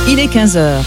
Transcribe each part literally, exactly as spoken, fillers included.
Il est quinze heures.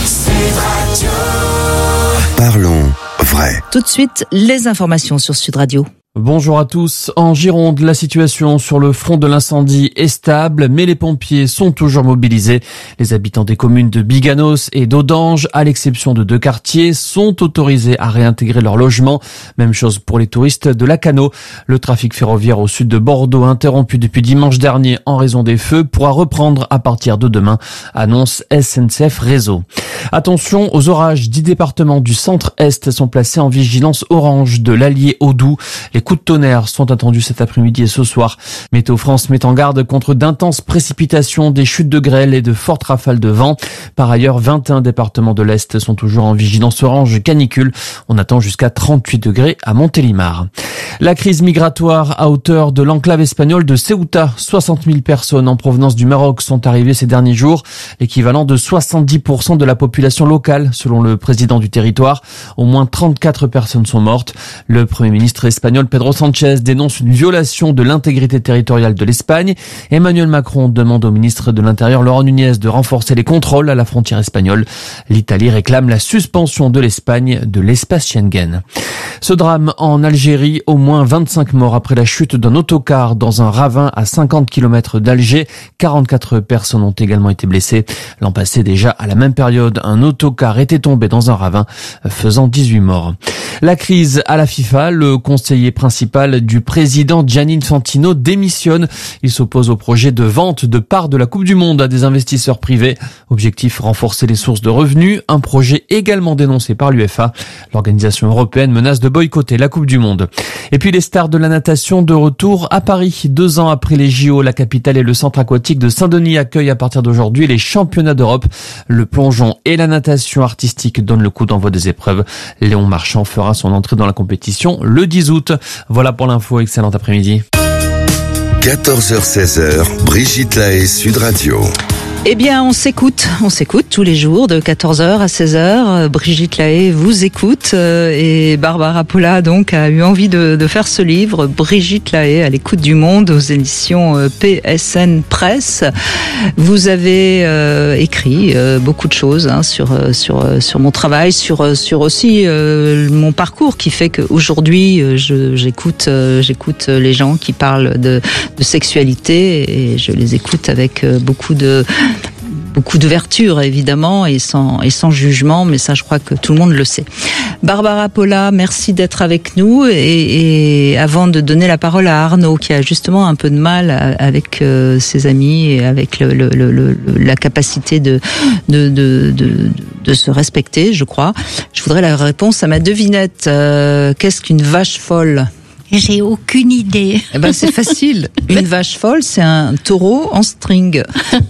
Parlons vrai. Tout de suite, les informations sur Sud Radio. Bonjour à tous. En Gironde, la situation sur le front de l'incendie est stable, mais les pompiers sont toujours mobilisés. Les habitants des communes de Biganos et d'Audange, à l'exception de deux quartiers, sont autorisés à réintégrer leur logement. Même chose pour les touristes de Lacanau. Le trafic ferroviaire au sud de Bordeaux, interrompu depuis dimanche dernier en raison des feux, pourra reprendre à partir de demain, annonce S N C F Réseau. Attention aux orages. Dix départements du centre-est sont placés en vigilance orange, de l'Allier au Doubs. Les coups de tonnerre sont attendus cet après-midi et ce soir. Météo France met en garde contre d'intenses précipitations, des chutes de grêle et de fortes rafales de vent. Par ailleurs, vingt et un départements de l'Est sont toujours en vigilance orange canicule. On attend jusqu'à trente-huit degrés à Montélimar. La crise migratoire à hauteur de l'enclave espagnole de Ceuta. soixante mille personnes en provenance du Maroc sont arrivées ces derniers jours, l'équivalent de soixante-dix pour cent de la population locale, selon le président du territoire. Au moins trente-quatre personnes sont mortes. Le Premier ministre espagnol Pedro Sánchez dénonce une violation de l'intégrité territoriale de l'Espagne. Emmanuel Macron demande au ministre de l'Intérieur Laurent Nunez de renforcer les contrôles à la frontière espagnole. L'Italie réclame la suspension de l'Espagne de l'espace Schengen. Ce drame en Algérie, au moins vingt-cinq morts après la chute d'un autocar dans un ravin à cinquante kilomètres d'Alger. quarante-quatre personnes ont également été blessées. L'an passé déjà, à la même période, un autocar était tombé dans un ravin, faisant dix-huit morts. La crise à la FIFA, le conseiller principal du président Gianni Infantino démissionne. Il s'oppose au projet de vente de parts de la Coupe du Monde à des investisseurs privés. Objectif, renforcer les sources de revenus. Un projet également dénoncé par l'U F A. L'organisation européenne menace de boycotter la Coupe du Monde. Et puis les stars de la natation de retour à Paris. Deux ans après les J O, la capitale et le centre aquatique de Saint-Denis accueillent à partir d'aujourd'hui les championnats d'Europe. Le plongeon et la natation artistique donnent le coup d'envoi des épreuves. Léon Marchand fera son entrée dans la compétition le dix août. Voilà pour l'info, excellent après-midi. quatorze heures seize, Brigitte Lahaie, Sud Radio. Eh bien, on s'écoute, on s'écoute tous les jours de quatorze heures à seize heures. Brigitte Lahaie vous écoute euh, et Barbara Polla donc a eu envie de, de faire ce livre, Brigitte Lahaie à l'écoute du monde, aux éditions euh, P S N Presse. Vous avez euh, écrit euh, beaucoup de choses hein, sur sur sur mon travail, sur sur aussi euh, mon parcours qui fait qu'aujourd'hui euh, je, j'écoute euh, j'écoute les gens qui parlent de, de sexualité et je les écoute avec euh, beaucoup de Beaucoup d'ouverture évidemment et sans et sans jugement, mais ça je crois que tout le monde le sait. Barbara Polla, merci d'être avec nous et, et avant de donner la parole à Arnaud qui a justement un peu de mal avec euh, ses amis et avec le, le, le, le, la capacité de de, de de de se respecter, je crois. Je voudrais la réponse à ma devinette. Euh, qu'est-ce qu'une vache folle ? J'ai aucune idée. Eh ben c'est facile. Une vache folle, c'est un taureau en string.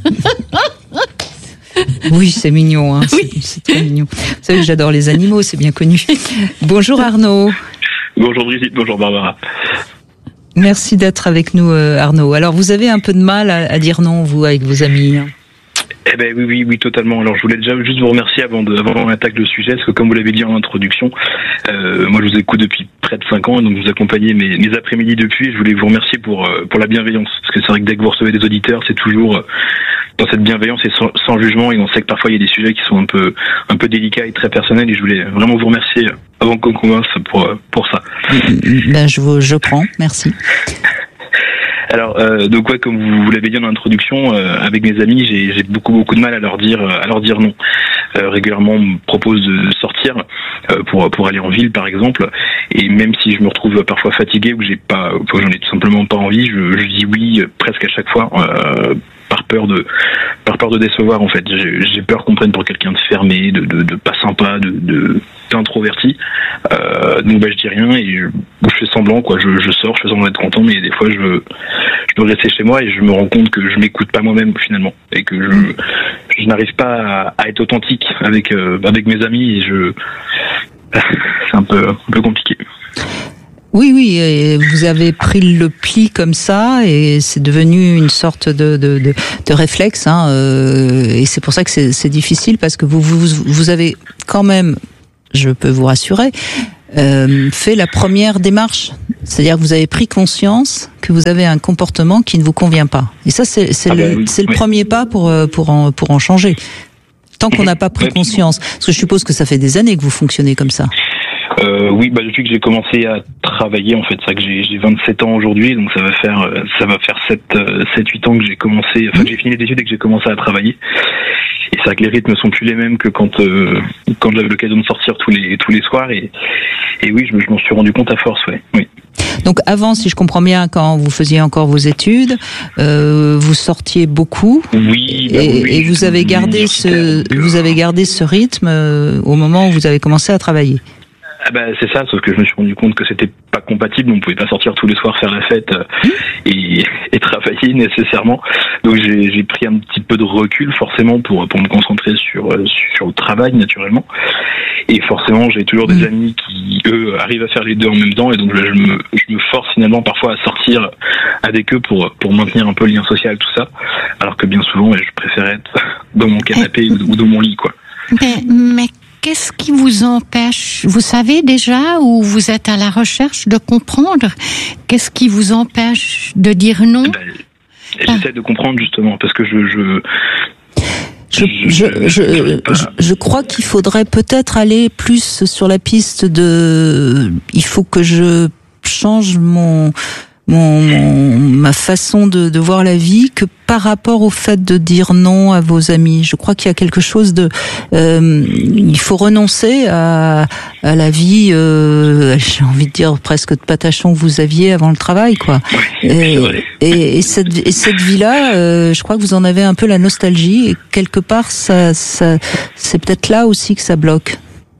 Oui, c'est mignon. Hein. Oui. C'est, c'est très mignon. Vous savez que j'adore les animaux, c'est bien connu. Bonjour Arnaud. Bonjour Brigitte, bonjour Barbara. Merci d'être avec nous Arnaud. Alors vous avez un peu de mal à, à dire non, vous, avec vos amis hein. Eh ben oui, oui, oui, totalement. Alors je voulais déjà juste vous remercier avant de, avant qu'on attaque le sujet, parce que comme vous l'avez dit en introduction, euh, moi je vous écoute depuis près de cinq ans, donc vous accompagnez mes, mes après-midi depuis, et je voulais vous remercier pour euh, pour la bienveillance, parce que c'est vrai que dès que vous recevez des auditeurs, c'est toujours euh, dans cette bienveillance et sans, sans jugement, et on sait que parfois il y a des sujets qui sont un peu un peu délicats et très personnels, et je voulais vraiment vous remercier avant qu'on commence pour pour ça. Ben je vous, je prends, merci. Alors, euh, donc ouais, comme vous, vous l'avez dit en introduction, euh, avec mes amis, j'ai, j'ai beaucoup beaucoup de mal à leur dire à leur dire non. Euh, régulièrement, on me propose de sortir euh, pour pour aller en ville, par exemple, et même si je me retrouve parfois fatigué ou que j'ai pas, que j'en ai tout simplement pas envie, je, je dis oui presque à chaque fois. Euh, par peur de par peur de décevoir en fait. J'ai, j'ai peur qu'on prenne pour quelqu'un de fermé, de, de, de pas sympa, de, de d'introverti. Euh, donc bah je dis rien et je, je fais semblant quoi. Je, je sors, je fais semblant d'être content, mais des fois je veux je veux rester chez moi et je me rends compte que je m'écoute pas moi-même finalement et que je je n'arrive pas à, à être authentique avec euh, avec mes amis et je c'est un peu un peu compliqué. Oui, oui, et vous avez pris le pli comme ça et c'est devenu une sorte de, de, de, de réflexe. Hein, euh, et c'est pour ça que c'est, c'est difficile parce que vous, vous, vous avez quand même, je peux vous rassurer, euh, fait la première démarche. C'est-à-dire que vous avez pris conscience que vous avez un comportement qui ne vous convient pas. Et ça, c'est, c'est, ah le, ben oui, c'est le oui. premier pas pour, pour, en, pour en changer. tant qu'on n'a pas pris conscience. Parce que je suppose que ça fait des années que vous fonctionnez comme ça. Euh, oui, bah depuis que j'ai commencé à travailler, en fait, c'est vrai que j'ai, j'ai vingt-sept ans aujourd'hui, donc ça va faire ça va faire sept huit ans que j'ai commencé, enfin que j'ai fini les études et que j'ai commencé à travailler. Et c'est vrai que les rythmes sont plus les mêmes que quand euh, quand j'avais l'occasion de sortir tous les tous les soirs et et oui, je, je m'en suis rendu compte à force, ouais. Oui. Donc avant, si je comprends bien, quand vous faisiez encore vos études, euh, vous sortiez beaucoup. Oui. Bah et, oui, et vous avez gardé ce donc, vous avez gardé ce rythme euh, au moment où vous avez commencé à travailler. Ah bah c'est ça, sauf que je me suis rendu compte que c'était pas compatible, on pouvait pas sortir tous les soirs faire la fête euh, et, et travailler nécessairement. Donc j'ai, j'ai pris un petit peu de recul forcément pour pour me concentrer sur sur le travail naturellement. Et forcément j'ai toujours des mmh. amis qui eux arrivent à faire les deux en même temps et donc là je me je me force finalement parfois à sortir avec eux pour pour maintenir un peu le lien social, tout ça. Alors que bien souvent je préférais être dans mon canapé ou, ou dans mon lit, quoi. Mais, mais qu'est-ce qui vous empêche, vous savez déjà, ou vous êtes à la recherche de comprendre, qu'est-ce qui vous empêche de dire non? Ben, j'essaie ah. de comprendre justement, parce que je... je... Je, je, je, je, je, je crois qu'il faudrait peut-être aller plus sur la piste de... Il faut que je change mon... Mon, mon, ma façon de, de voir la vie que par rapport au fait de dire non à vos amis. Je crois qu'il y a quelque chose de... Euh, il faut renoncer à, à la vie, euh, j'ai envie de dire presque de patachon que vous aviez avant le travail, quoi. Et, et, et, cette, et cette vie-là, euh, je crois que vous en avez un peu la nostalgie et quelque part, ça, ça, c'est peut-être là aussi que ça bloque.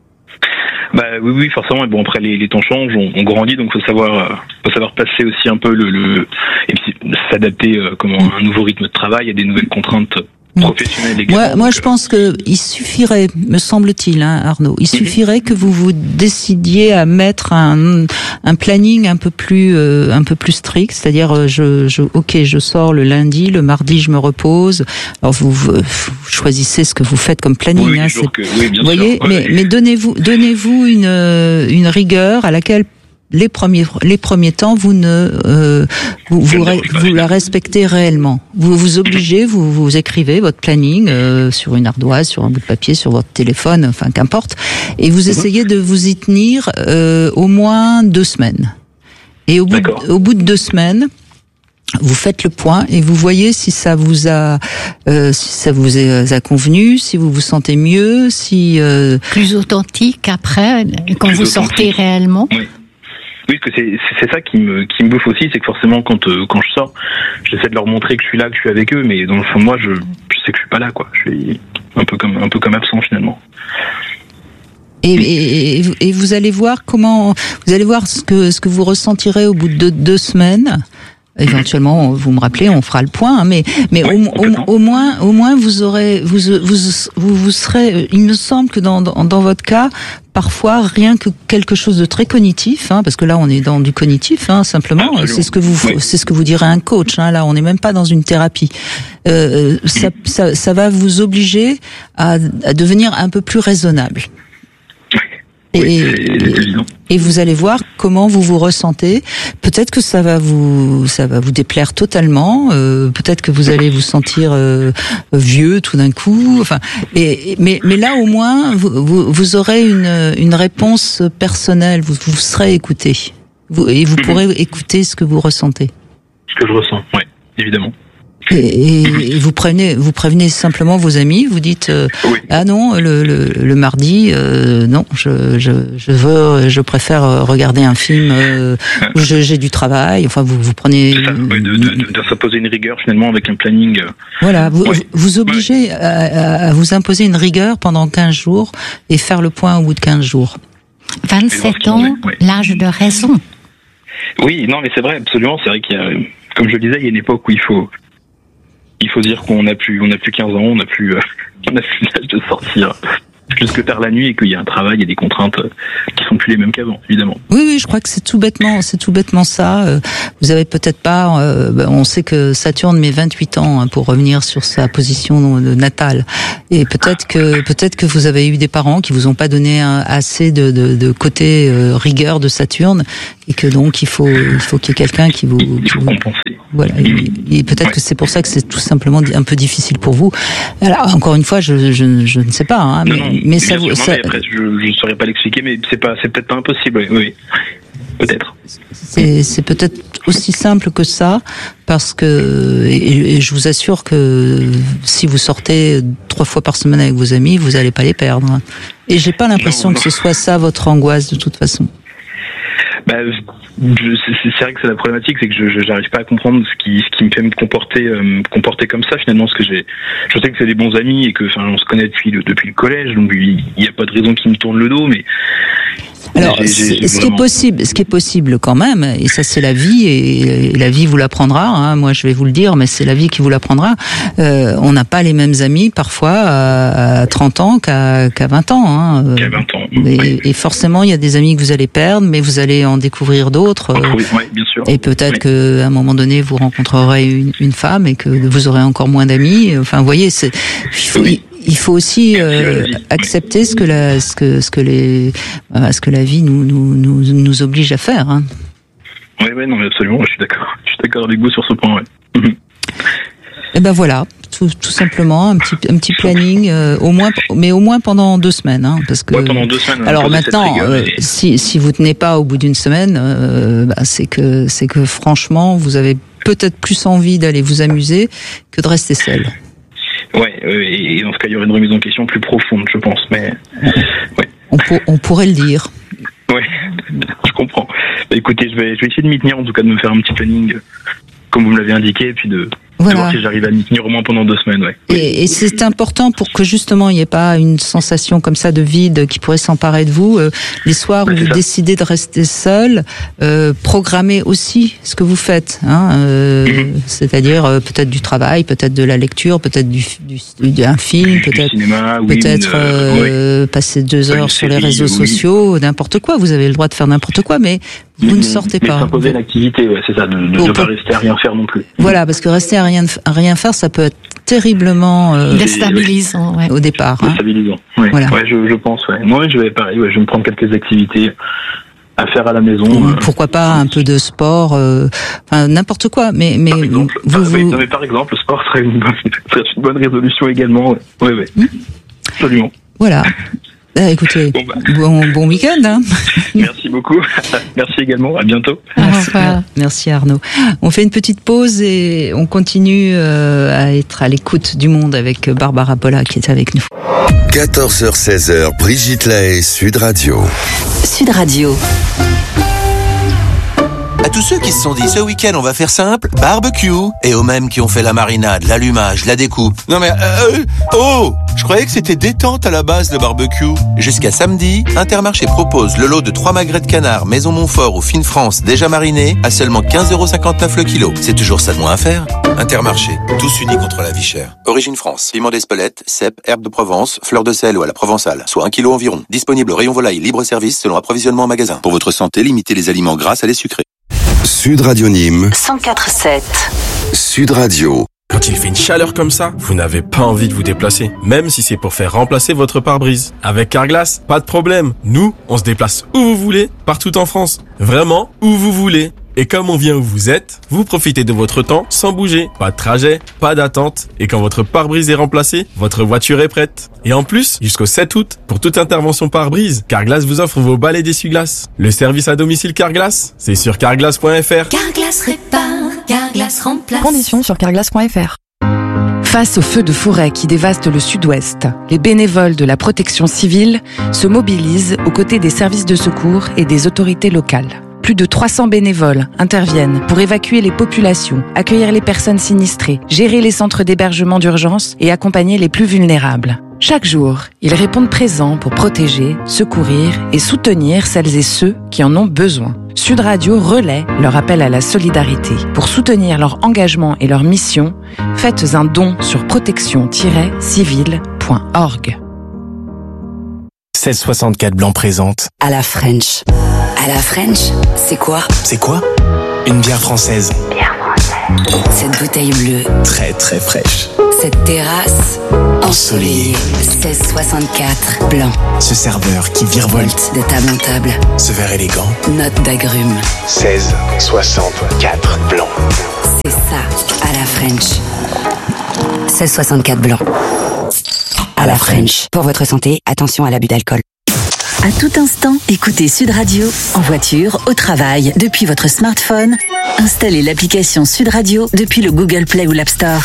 Bah oui, oui, forcément. Et bon, après les, les temps changent, on, on grandit, donc faut savoir, euh, faut savoir passer aussi un peu le, le et puis s'adapter euh, comment à un nouveau rythme de travail, à des nouvelles contraintes professionnelles également. Moi, moi, je pense que il suffirait, me semble-t-il, hein, Arnaud, il suffirait que vous vous décidiez à mettre un, un planning un peu plus, euh, un peu plus strict, c'est-à-dire, je, je, ok, je sors le lundi, le mardi, je me repose. Alors vous, vous, vous choisissez ce que vous faites comme planning, oui, hein, c'est, que, oui, bien vous voyez, sûr, mais, ouais. mais donnez-vous, donnez-vous une, une rigueur à laquelle les premiers les premiers temps vous ne euh, vous vous, vous la respectez réellement. Vous vous obligez, vous vous écrivez votre planning euh, sur une ardoise, sur un bout de papier, sur votre téléphone, enfin qu'importe, et vous essayez de vous y tenir euh, au moins deux semaines. Et au bout de, au bout de deux semaines, vous faites le point et vous voyez si ça vous a euh, si ça vous a convenu, si vous vous sentez mieux, si euh... plus authentique après quand plus vous sortez réellement. Oui. Oui, parce que c'est, c'est ça qui me, qui me bouffe aussi, c'est que forcément, quand, euh, quand je sors, j'essaie de leur montrer que je suis là, que je suis avec eux, mais dans le fond de moi, je, je sais que je suis pas là, quoi. Je suis un peu comme, un peu comme absent, finalement. Et, et, et vous allez voir comment, vous allez voir ce que, ce que vous ressentirez au bout de deux, deux semaines. Éventuellement, vous me rappelez, on fera le point, hein, mais mais oui, au, au, au moins, au moins, vous aurez, vous vous vous, vous serez. Il me semble que dans, dans dans votre cas, parfois rien que quelque chose de très cognitif, hein, parce que là, on est dans du cognitif, hein, simplement. Absolument. C'est ce que vous, oui. c'est ce que vous dirait un coach. Hein, là, on n'est même pas dans une thérapie. Euh, ça, ça, ça va vous obliger à, à devenir un peu plus raisonnable. Et, oui, et, et vous allez voir comment vous vous ressentez. Peut-être que ça va vous, ça va vous déplaire totalement. Euh, peut-être que vous allez vous sentir euh, vieux tout d'un coup. Enfin, et, mais, mais là au moins vous, vous, vous aurez une, une réponse personnelle. Vous, vous serez écouté. Vous, et vous pourrez écouter ce que vous ressentez. Ce que je ressens, oui, évidemment. Et, et vous prévenez, vous prévenez simplement vos amis. Vous dites euh, oui. ah non, le, le, le mardi, euh, non, je, je, je veux, je préfère regarder un film euh, où je, j'ai du travail. Enfin, vous, vous prenez. C'est ça, ouais, de, de, de, de s'imposer une rigueur finalement avec un planning. Euh... Voilà, vous ouais. vous obligez ouais. à, à vous imposer une rigueur pendant quinze jours et faire le point au bout de quinze jours. vingt-sept ans, ouais. L'âge de raison. Oui, non, mais c'est vrai, absolument. C'est vrai qu'il y a, comme je le disais, il y a une époque où il faut. Il faut dire qu'on n'a plus, on n'a plus quinze ans, on n'a plus, euh, on n'a plus l'âge de sortir jusque tard la nuit et qu'il y a un travail et des contraintes qui sont plus les mêmes qu'avant, évidemment. Oui, oui, je crois que c'est tout bêtement, c'est tout bêtement ça. Vous avez peut-être pas, euh, on sait que Saturne met vingt-huit ans hein, pour revenir sur sa position natale. Et peut-être que peut-être que vous avez eu des parents qui vous ont pas donné un, assez de, de, de côté euh, rigueur de Saturne, et que donc il faut il faut qu'il y ait quelqu'un qui vous, Il faut qui vous compenser. voilà. Et, et peut-être Ouais. que c'est pour ça que c'est tout simplement un peu difficile pour vous. Alors encore une fois, je je, je ne sais pas, hein, mais Non, non, mais ça bien vous sûr, ça, non, mais après, je ne saurais pas l'expliquer, mais c'est pas, c'est peut-être pas impossible. Oui, oui. Peut-être. c'est c'est peut-être aussi simple que ça, parce que et, et je vous assure que si vous sortez trois fois par semaine avec vos amis, vous allez pas les perdre. Et j'ai pas l'impression Non, que non. ce soit ça votre angoisse de toute façon. Bah, je, c'est, c'est vrai que c'est la problématique, c'est que je, je j'arrive pas à comprendre ce qui, ce qui me fait me comporter, euh, me comporter comme ça finalement, parce que j'ai, je sais que c'est des bons amis et que, enfin, on se connaît depuis le, depuis le collège, donc il y a pas de raison qu'ils me tournent le dos, mais. Alors, j'ai- j'ai- j'ai ce qui est vraiment- possible, ce qui est possible quand même, et ça c'est la vie, et, et la vie vous l'apprendra. Hein, moi, je vais vous le dire, mais c'est la vie qui vous l'apprendra. Euh, on n'a pas les mêmes amis parfois à, à trente ans qu'à, qu'à vingt ans. Hein. Qu'à vingt ans. Et, Oui. et forcément, il y a des amis que vous allez perdre, mais vous allez en découvrir d'autres. euh, Oui, ouais, bien sûr. Et peut-être Oui. qu'à un moment donné, vous rencontrerez une, une femme et que vous aurez encore moins d'amis. Enfin, vous voyez, c'est, il faut, Oui. il faut aussi Merci, euh, vas-y. accepter ce que la, ce que, ce que les, euh, ce que la vie nous, nous, nous, nous oblige à faire. Hein. Oui, oui, non, mais absolument, je suis d'accord. Je suis d'accord avec vous sur ce point, ouais. Et ben voilà, tout, tout simplement un petit, un petit planning, euh, au moins, mais au moins pendant deux semaines, hein, parce que. Ouais, pendant deux semaines. on Alors posait cette maintenant, rigueur, euh, et- si si vous tenez pas au bout d'une semaine, euh, bah, c'est que c'est que franchement, vous avez peut-être plus envie d'aller vous amuser que de rester seul. Ouais, euh, et dans ce cas, il y aurait une remise en question plus profonde, je pense, mais. Ouais. On, pour- on pourrait le dire. Ouais, je comprends. Bah, écoutez, je vais, je vais essayer de m'y tenir, en tout cas de me faire un petit planning, euh, comme vous me l'avez indiqué, et puis de, de Voilà. voir si j'arrive à m'y tenir au moins pendant deux semaines, ouais. Et, et c'est important pour que justement il n'y ait pas une sensation comme ça de vide qui pourrait s'emparer de vous. Euh, les soirs Ouais, où c'est vous ça. décidez de rester seul, euh, programmez aussi ce que vous faites. Hein, euh, Mhm. C'est-à-dire euh, peut-être du travail, peut-être de la lecture, peut-être du, du, d'un film, Du peut-être cinéma, oui, peut-être une, euh, ouais. euh, passer deux Une heures sur les série, réseaux oui. sociaux, n'importe quoi. Vous avez le droit de faire n'importe quoi, mais vous Mais- ne sortez mais pas. s'imposer une activité, ouais, c'est ça, de ne Bon, pas pour- rester à rien faire non plus. Voilà, parce que rester à rien, à rien faire, ça peut être terriblement euh, Déstabilisant, ouais. au départ. Hein. Déstabilisant. Ouais, Voilà. ouais, je, je pense, ouais. Moi, je vais pareil, ouais, je vais me prendre quelques activités à faire à la maison. Ou euh, pourquoi pas un peu de sport, euh, enfin n'importe quoi. Mais mais Par exemple, vous, par, vous oui, non, mais par exemple, le sport serait une bonne, serait une bonne résolution également. Ouais, ouais, ouais. Hmm. Absolument. voilà. Ah, écoutez, Bon, bah. bon bon week-end. Hein. Merci beaucoup. Merci également. À bientôt. Au Merci, revoir. merci Arnaud. On fait une petite pause et on continue euh, à être à l'écoute du monde avec Barbara Polla qui est avec nous. quatorze heures seize heures, Brigitte Lahaie, Sud Radio. Sud Radio. À tous ceux qui se sont dit ce week-end on va faire simple, barbecue, et aux mêmes qui ont fait la marinade, l'allumage, la découpe. Non mais euh, oh, je croyais que c'était détente à la base le barbecue. Jusqu'à samedi, Intermarché propose le lot de trois magrets de canard Maison Montfort ou Fine France déjà marinés à seulement quinze euros cinquante-neuf le kilo. C'est toujours ça de moins à faire. Intermarché, tous unis contre la vie chère. Origine France, piment d'Espelette, cèpe, herbe de Provence, fleur de sel ou à la provençale, soit un kilo environ. Disponible au rayon volaille libre service selon approvisionnement en magasin. Pour votre santé, limitez les aliments gras à les sucrés. Sud Radio Nîmes, cent quatre sept. Sud Radio. Quand il fait une chaleur comme ça, vous n'avez pas envie de vous déplacer, même si c'est pour faire remplacer votre pare-brise. Avec Carglass, pas de problème. Nous, on se déplace où vous voulez, partout en France. Vraiment, où vous voulez. Et comme on vient où vous êtes, vous profitez de votre temps sans bouger. Pas de trajet, pas d'attente. Et quand votre pare-brise est remplacé, votre voiture est prête. Et en plus, jusqu'au sept août, pour toute intervention pare-brise, Carglass vous offre vos balais d'essuie-glace. Le service à domicile Carglass, c'est sur carglass point f r. Carglass répare, Carglass remplace. Conditions sur carglass point f r. Face aux feux de forêt qui dévastent le sud-ouest, les bénévoles de la protection civile se mobilisent aux côtés des services de secours et des autorités locales. Plus de trois cents bénévoles interviennent pour évacuer les populations, accueillir les personnes sinistrées, gérer les centres d'hébergement d'urgence et accompagner les plus vulnérables. Chaque jour, ils répondent présents pour protéger, secourir et soutenir celles et ceux qui en ont besoin. Sud Radio relaie leur appel à la solidarité. Pour soutenir leur engagement et leur mission, faites un don sur protection tiret civile point org. seize soixante-quatre Blanc présente. À la French. À la French, c'est quoi? C'est quoi? Une bière française. Cette bouteille bleue. Très très fraîche. Cette terrasse ensoleillé. seize soixante-quatre, blanc. Ce serveur qui virevolte. De table en table. Ce verre élégant. Note d'agrumes. seize soixante-quatre, blanc. C'est ça, à la French. seize soixante-quatre, blanc. À la French. Pour votre santé, attention à l'abus d'alcool. À tout instant, écoutez Sud Radio, en voiture, au travail, depuis votre smartphone. Installez l'application Sud Radio depuis le Google Play ou l'App Store.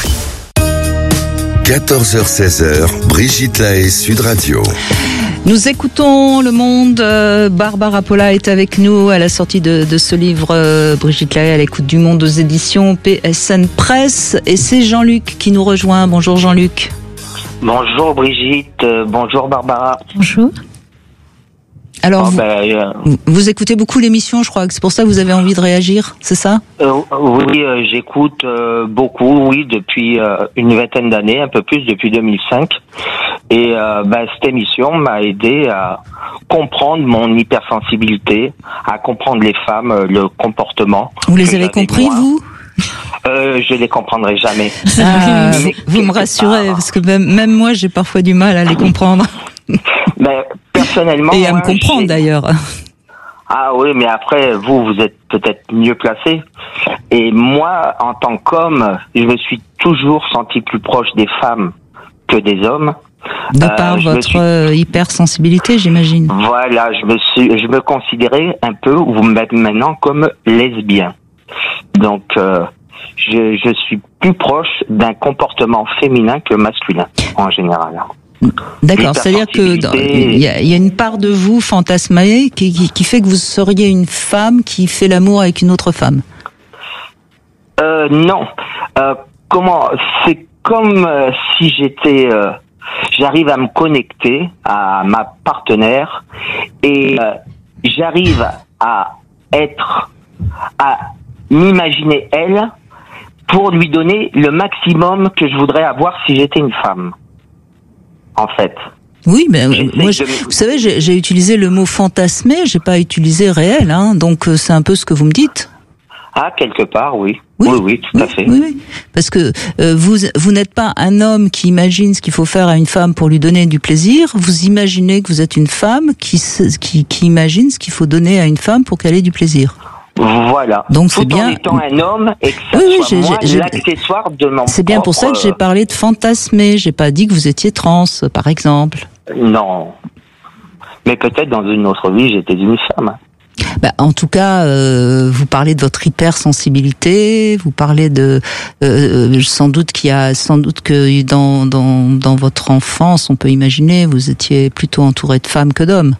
quatorze heures seize, Brigitte Lahaie, Sud Radio. Nous écoutons Le Monde. Euh, Barbara Polla est avec nous à la sortie de, de ce livre. Euh, Brigitte Lahaie à l'écoute du Monde aux éditions P S N Presse. Et c'est Jean-Luc qui nous rejoint. Bonjour Jean-Luc. Bonjour Brigitte, euh, bonjour Barbara. Bonjour. Alors, oh, vous, ben, euh, vous écoutez beaucoup l'émission, je crois que c'est pour ça que vous avez envie de réagir, c'est ça ? euh, Oui, euh, j'écoute euh, beaucoup, oui, depuis euh, une vingtaine d'années, un peu plus, depuis deux mille cinq. Et euh, ben, cette émission m'a aidé à comprendre mon hypersensibilité, à comprendre les femmes, euh, le comportement. Vous les avez compris, moi. vous euh, Je les comprendrai jamais. Ah, vous, vous me rassurez, part. Parce que même, même moi, j'ai parfois du mal à les comprendre. Ben, personnellement, et à me comprendre d'ailleurs. Ah oui, mais après, vous, vous êtes peut-être mieux placé. Et moi, en tant qu'homme, je me suis toujours senti plus proche des femmes que des hommes. De par euh, votre suis... hypersensibilité, j'imagine. Voilà, je me suis, je me considérais un peu, vous me mettez maintenant comme lesbien. Donc, euh, je, je suis plus proche d'un comportement féminin que masculin, en général. D'accord, c'est-à-dire que il y, y a une part de vous fantasmée qui, qui, qui fait que vous seriez une femme qui fait l'amour avec une autre femme. Euh, non. Euh, comment C'est comme euh, si j'étais, euh, j'arrive à me connecter à ma partenaire et euh, j'arrive à être, à m'imaginer elle pour lui donner le maximum que je voudrais avoir si j'étais une femme. En fait. Oui, mais moi, je, vous savez, j'ai, j'ai utilisé le mot fantasmé, j'ai pas utilisé réel, hein, donc c'est un peu ce que vous me dites. Ah, quelque part, oui. Oui, oui, oui tout oui, à fait. Oui, oui. Parce que euh, vous, vous n'êtes pas un homme qui imagine ce qu'il faut faire à une femme pour lui donner du plaisir. Vous imaginez que vous êtes une femme qui, qui, qui imagine ce qu'il faut donner à une femme pour qu'elle ait du plaisir. Voilà. Donc c'est Tout bien. En étant un homme et que ça oui, oui, soit j'ai, moi j'ai, l'accessoire de mon. C'est bien pour ça que j'ai parlé de fantasmer. J'ai pas dit que vous étiez trans, par exemple. Non. Mais peut-être dans une autre vie, j'étais une femme. Bah, en tout cas, euh, vous parlez de votre hypersensibilité. Vous parlez de euh, sans doute qu'il y a sans doute que dans dans dans votre enfance, on peut imaginer, vous étiez plutôt entouré de femmes que d'hommes.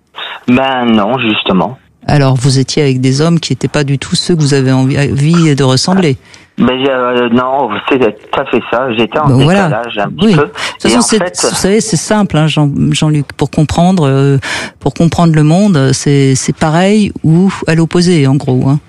Ben non, justement. Alors, vous étiez avec des hommes qui n'étaient pas du tout ceux que vous avez envie de ressembler. Mais euh, non, c'est tout à fait ça. J'étais en bon, décalage voilà. un petit oui. peu. De toute façon, c'est, fait... vous savez, c'est simple, hein, Jean, Jean-Luc. Pour comprendre, euh, pour comprendre le monde, c'est, c'est pareil ou à l'opposé, en gros. Hein.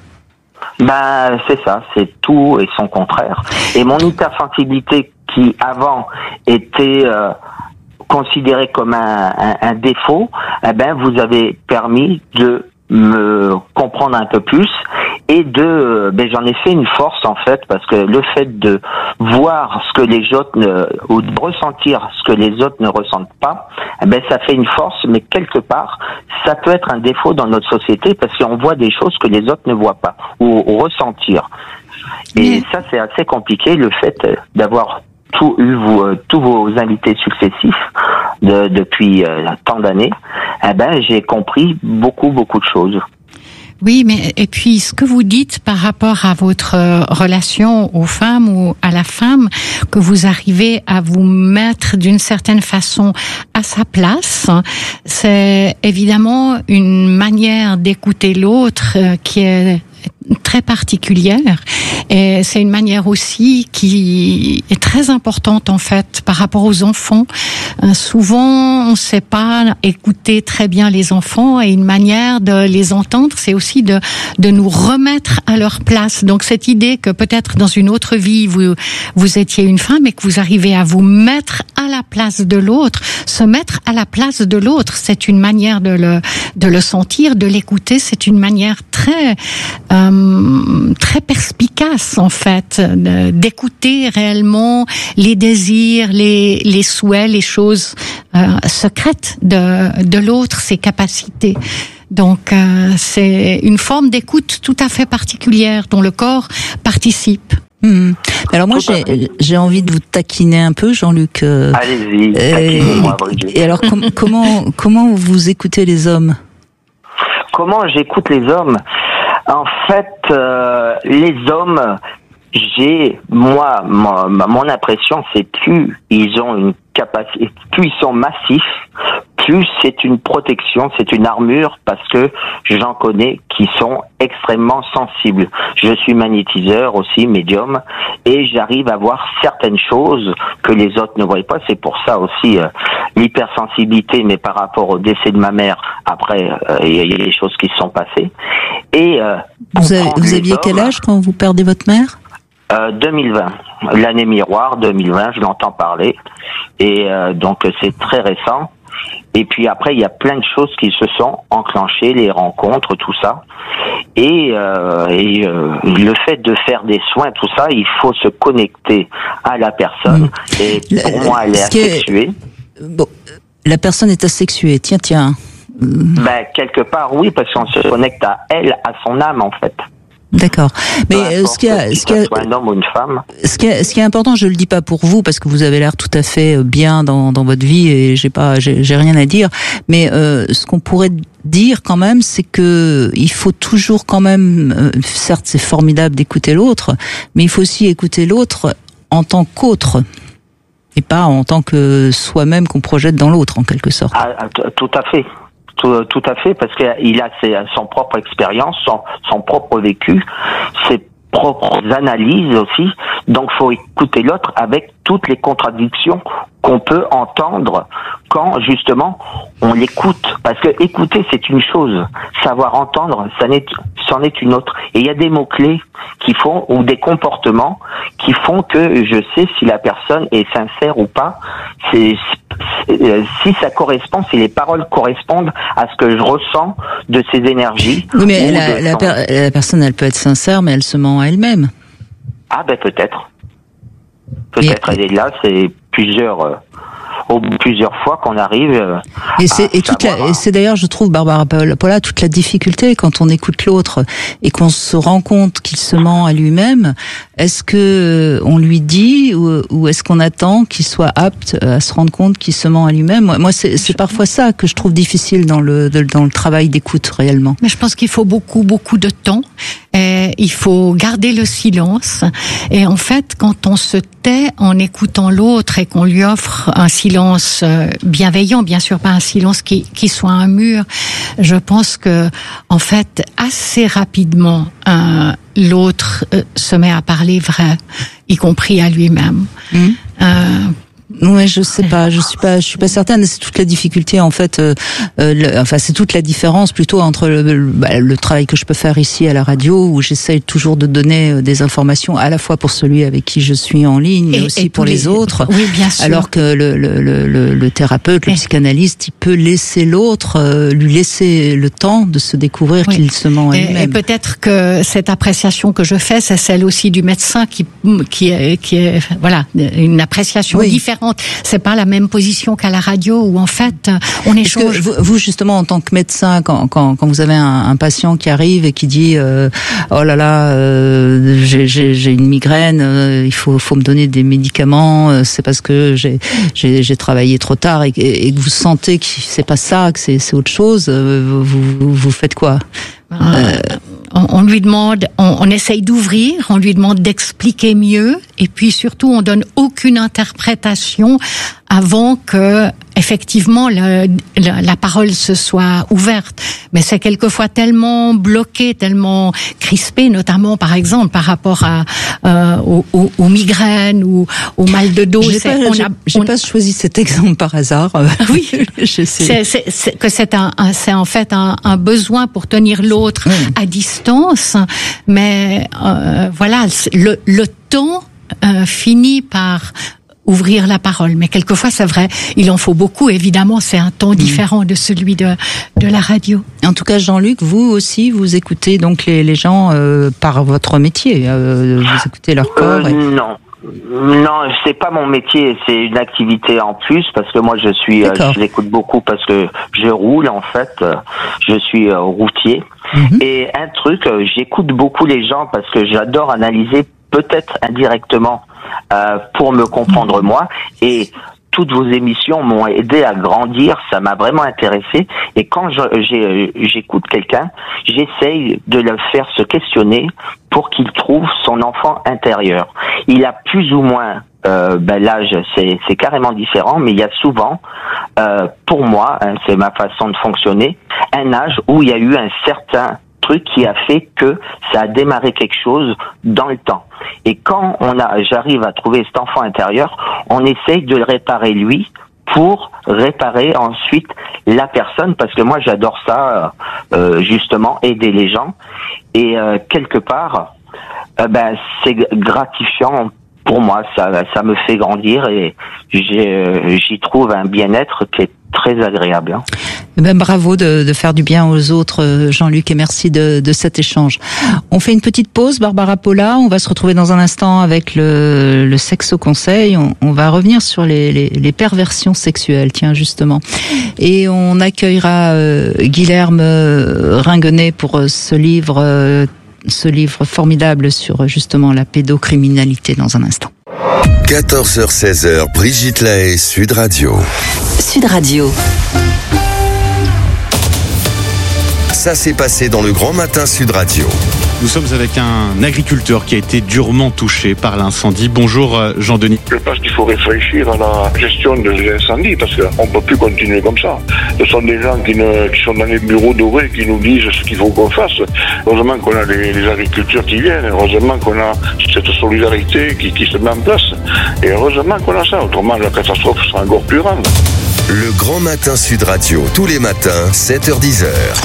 Ben c'est ça, c'est tout et son contraire. Et mon hypersensibilité qui avant était euh, considérée comme un, un, un défaut, eh ben vous avez permis de me comprendre un peu plus et de ben j'en ai fait une force en fait parce que le fait de voir ce que les autres ne, ou de ressentir ce que les autres ne ressentent pas, eh ben ça fait une force, mais quelque part ça peut être un défaut dans notre société parce qu'on voit des choses que les autres ne voient pas ou, ou ressentir et mmh. ça c'est assez compliqué, le fait d'avoir tout eu vous, euh, tous vos invités successifs de, depuis euh, tant d'années, eh ben j'ai compris beaucoup beaucoup de choses. Oui, mais et puis ce que vous dites par rapport à votre relation aux femmes ou à la femme, que vous arrivez à vous mettre d'une certaine façon à sa place, c'est évidemment une manière d'écouter l'autre qui est très particulière et c'est une manière aussi qui est très importante en fait par rapport aux enfants. Euh, souvent on ne sait pas écouter très bien les enfants et une manière de les entendre c'est aussi de de nous remettre à leur place. Donc cette idée que peut-être dans une autre vie vous vous étiez une femme et que vous arrivez à vous mettre à la place de l'autre, se mettre à la place de l'autre, c'est une manière de le de le sentir, de l'écouter. C'est une manière très euh, très perspicace en fait de, d'écouter réellement les désirs, les les souhaits, les choses euh, secrètes de de l'autre, ses capacités. Donc euh, c'est une forme d'écoute tout à fait particulière dont le corps participe. Mmh. Alors moi j'ai j'ai envie de vous taquiner un peu, Jean-Luc. Euh, Allez-y, taquinez-moi, Brigitte. Et alors com- comment comment vous écoutez les hommes? Comment j'écoute les hommes? En fait, euh, les hommes, j'ai moi mon, mon impression, c'est plus ils ont une capacité, plus ils sont massifs, plus c'est une protection, c'est une armure, parce que j'en connais qui sont extrêmement sensibles. Je suis magnétiseur aussi, médium, et j'arrive à voir certaines choses que les autres ne voient pas. C'est pour ça aussi euh, l'hypersensibilité, mais par rapport au décès de ma mère, après, il euh, y, y a des choses qui se sont passées. Et euh, vous, avez, vous aviez hommes, quel âge quand vous perdez votre mère? Euh, deux mille vingt, l'année miroir, deux mille vingt, je l'entends parler, et euh, donc c'est très récent. Et puis après, il y a plein de choses qui se sont enclenchées, les rencontres, tout ça. Et, euh, et euh, le fait de faire des soins, tout ça, il faut se connecter à la personne. Mmh. Et pour la, moi, elle est asexuée. Est... Bon, la personne est asexuée, tiens, tiens. Ben, quelque part, oui, parce qu'on se connecte à elle, à son âme, en fait. D'accord. Mais euh, ce qui a, ce qui a, un homme ou une femme. Ce qui est, ce qui est important, je le dis pas pour vous parce que vous avez l'air tout à fait bien dans, dans votre vie et j'ai pas, j'ai, j'ai rien à dire. Mais euh, ce qu'on pourrait dire quand même, c'est que il faut toujours quand même, euh, certes, c'est formidable d'écouter l'autre, mais il faut aussi écouter l'autre en tant qu'autre et pas en tant que soi-même qu'on projette dans l'autre, en quelque sorte. Ah, tout à fait. Tout, tout à fait, parce qu'il a ses, son propre expérience, son, son propre vécu, ses propres analyses aussi. Donc, faut écouter l'autre avec toutes les contradictions qu'on peut entendre quand, justement, on l'écoute. Parce que écouter, c'est une chose. Savoir entendre, ça n'est, c'en est une autre. Et il y a des mots-clés qui font, ou des comportements qui font que je sais si la personne est sincère ou pas. C'est, c'est, si ça correspond, si les paroles correspondent à ce que je ressens de ces énergies. Oui, mais la, la, per, la personne, elle peut être sincère, mais elle se ment à elle-même. Ah ben peut-être. Peut-être et, elle est là, c'est plusieurs... Euh, plusieurs fois qu'on arrive euh, et c'est et toute la, et c'est d'ailleurs je trouve Barbara Polla toute la difficulté quand on écoute l'autre et qu'on se rend compte qu'il se ment à lui-même. Est-ce que on lui dit ou, ou est-ce qu'on attend qu'il soit apte à se rendre compte qu'il se ment à lui-même? Moi, moi c'est, c'est parfois ça que je trouve difficile dans le de, dans le travail d'écoute réellement. Mais je pense qu'il faut beaucoup beaucoup de temps. Et il faut garder le silence. Et en fait, quand on se tait en écoutant l'autre et qu'on lui offre un silence bienveillant, bien sûr pas un silence qui, qui soit un mur, je pense que, en fait, assez rapidement, euh, l'autre euh, se met à parler vrai, y compris à lui-même. Mmh. Euh, Ouais, je sais pas, je suis pas, je suis pas certaine. C'est toute la difficulté en fait. Euh, euh, le, enfin, c'est toute la différence plutôt entre le, le, bah, le travail que je peux faire ici à la radio, où j'essaye toujours de donner des informations à la fois pour celui avec qui je suis en ligne, mais et, aussi et pour les, les autres. Oui, bien sûr. Alors que le, le, le, le thérapeute, le et... psychanalyste, il peut laisser l'autre, euh, lui laisser le temps de se découvrir oui. qu'il se ment à et, lui-même. Et peut-être que cette appréciation que je fais, c'est celle aussi du médecin qui, qui est, qui est, voilà, une appréciation oui. différente. C'est pas la même position qu'à la radio où en fait on échange. Vous, vous justement en tant que médecin, quand quand, quand vous avez un, un patient qui arrive et qui dit euh, oh là là euh, j'ai, j'ai j'ai une migraine, euh, il faut faut me donner des médicaments, euh, c'est parce que j'ai j'ai j'ai travaillé trop tard et, et, et que vous sentez que c'est pas ça, que c'est c'est autre chose, euh, vous, vous vous faites quoi? Euh, on, on lui demande, on, on essaye d'ouvrir, on lui demande d'expliquer mieux, et puis surtout on donne aucune interprétation avant que effectivement le, la, la parole se soit ouverte. Mais c'est quelquefois tellement bloqué, tellement crispé, notamment par exemple par rapport à euh, aux, aux, aux migraines ou au mal de dos. J'ai pas, on j'ai, a, j'ai on... pas choisi cet exemple par hasard. Oui, je sais. C'est, c'est, c'est, que c'est un, un, c'est en fait un, un besoin pour tenir l'autre mmh. à distance, mais euh, voilà, le, le temps euh, finit par ouvrir la parole. Mais quelquefois, c'est vrai, il en faut beaucoup. Évidemment, c'est un ton différent de celui de, de la radio. En tout cas, Jean-Luc, vous aussi, vous écoutez donc les, les gens euh, par votre métier. Euh, vous écoutez leur corps. Euh, et... Non. Non, c'est pas mon métier, c'est une activité en plus parce que moi je suis, euh, je l'écoute beaucoup parce que je roule en fait, euh, je suis euh, routier. Mm-hmm. Et un truc, euh, j'écoute beaucoup les gens parce que j'adore analyser peut-être indirectement euh, pour me comprendre moi et toutes vos émissions m'ont aidé à grandir, ça m'a vraiment intéressé. Et quand je, j'ai, j'écoute quelqu'un, j'essaye de le faire se questionner pour qu'il trouve son enfant intérieur. Il a plus ou moins, euh, ben l'âge, c'est, c'est carrément différent, mais il y a souvent, euh, pour moi, hein, c'est ma façon de fonctionner, un âge où il y a eu un certain truc qui a fait que ça a démarré quelque chose dans le temps. Et quand on a, j'arrive à trouver cet enfant intérieur, on essaye de le réparer lui pour réparer ensuite la personne, parce que moi j'adore ça, euh, justement, aider les gens. Et euh, quelque part, euh, ben c'est gratifiant pour moi, ça, ça me fait grandir et j'ai, j'y trouve un bien-être qui est très agréable. Hein. Ben, bravo de, de faire du bien aux autres, Jean-Luc, et merci de, de cet échange. On fait une petite pause, Barbara Polla. On va se retrouver dans un instant avec le, le sexe au conseil. On, on va revenir sur les, les, les perversions sexuelles, tiens, justement. Et on accueillera euh, Guilherme Ringuenet pour euh, ce livre, euh, ce livre formidable sur justement la pédocriminalité dans un instant. quatorze heures seize heures, Brigitte Lahaie, Sud Radio. Sud Radio. Ça s'est passé dans le Grand Matin Sud Radio. Nous sommes avec un agriculteur qui a été durement touché par l'incendie. Bonjour Jean-Denis. Je pense qu'il faut réfléchir à la gestion des incendies parce qu'on ne peut plus continuer comme ça. Ce sont des gens qui, ne, qui sont dans les bureaux dorés qui nous disent ce qu'il faut qu'on fasse. Heureusement qu'on a les, les agriculteurs qui viennent, heureusement qu'on a cette solidarité qui, qui se met en place et heureusement qu'on a ça. Autrement la catastrophe sera encore plus grande. Le Grand Matin Sud Radio, tous les matins, sept heures dix heures.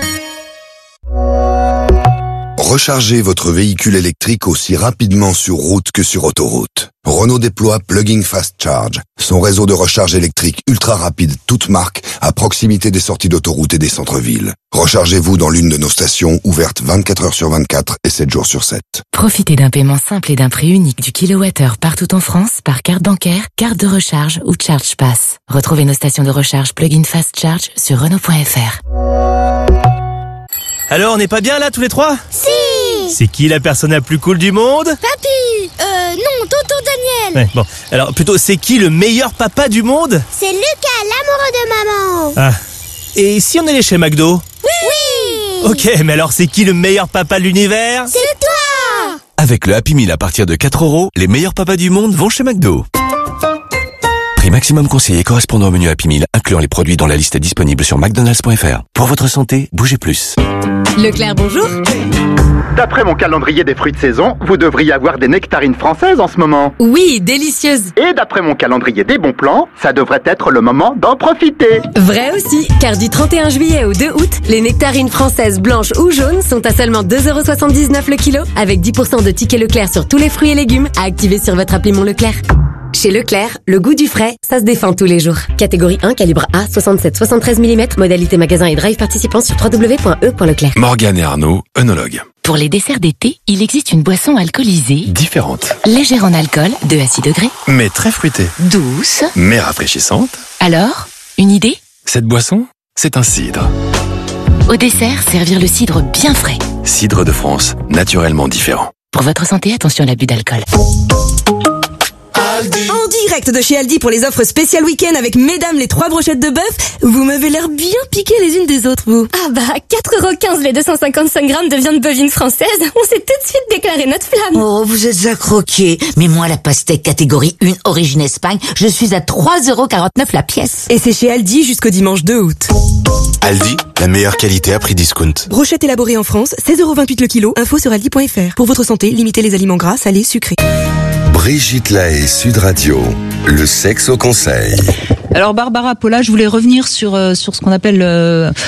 Rechargez votre véhicule électrique aussi rapidement sur route que sur autoroute. Renault déploie Plug-in Fast Charge, son réseau de recharge électrique ultra rapide toute marque à proximité des sorties d'autoroute et des centres-villes. Rechargez-vous dans l'une de nos stations ouvertes vingt-quatre heures sur vingt-quatre et sept jours sur sept. Profitez d'un paiement simple et d'un prix unique du kilowattheure partout en France par carte bancaire, carte de recharge ou Charge Pass. Retrouvez nos stations de recharge Plug-in Fast Charge sur Renault point F R. Alors, on n'est pas bien là tous les trois ? Si. C'est qui la personne la plus cool du monde ? Papy. Euh, non, tonton Daniel. Ouais, bon, alors plutôt, c'est qui le meilleur papa du monde ? C'est Lucas, l'amoureux de maman. Ah, et si on allait chez McDo ? Oui. Ok, mais alors c'est qui le meilleur papa de l'univers ? C'est toi. Avec le Happy Meal à partir de quatre euros, les meilleurs papas du monde vont chez McDo. Prix maximum conseillé correspondant au menu Happy Meal, incluant les produits dans la liste disponible sur mcdonalds point f r. Pour votre santé, bougez plus. Leclerc, bonjour. D'après mon calendrier des fruits de saison, vous devriez avoir des nectarines françaises en ce moment. Oui, délicieuses. Et d'après mon calendrier des bons plans, ça devrait être le moment d'en profiter. Vrai aussi, car du trente et un juillet au deux août, les nectarines françaises blanches ou jaunes sont à seulement deux euros soixante-dix-neuf le kilo, avec dix pour cent de tickets Leclerc sur tous les fruits et légumes à activer sur votre appli Mon Leclerc. Chez Leclerc, le goût du frais, ça se défend tous les jours. Catégorie un, calibre A, soixante-sept soixante-treize millimètres, modalité magasin et drive participant sur w w w point e point leclerc. Morgane et Arnaud, œnologues. Pour les desserts d'été, il existe une boisson alcoolisée, Différente, légère en alcool, deux à six degrés, mais très fruitée, douce, mais rafraîchissante. Alors, une idée ? Cette boisson, c'est un cidre. Au dessert, servir le cidre bien frais. Cidre de France, naturellement différent. Pour votre santé, attention à l'abus d'alcool. En direct de chez Aldi pour les offres spéciales week-end avec mesdames les trois brochettes de bœuf. Vous m'avez l'air bien piquées les unes des autres, vous. Ah bah, quatre euros quinze les deux cent cinquante-cinq grammes de viande bovine française. On s'est tout de suite déclaré notre flamme. Oh, vous êtes à croquer. Mais moi, la pastèque catégorie un origine Espagne, je suis à trois euros quarante-neuf la pièce. Et c'est chez Aldi jusqu'au dimanche deux août. Aldi, la meilleure qualité à prix discount. Brochette élaborée en France, seize euros vingt-huit le kilo. Info sur aldi point f r. Pour votre santé, limitez les aliments gras, salés, sucrés. Brigitte Lahaie, Sud Radio, le sexe au conseil. Alors Barbara Polla, je voulais revenir sur euh, sur ce qu'on appelle euh,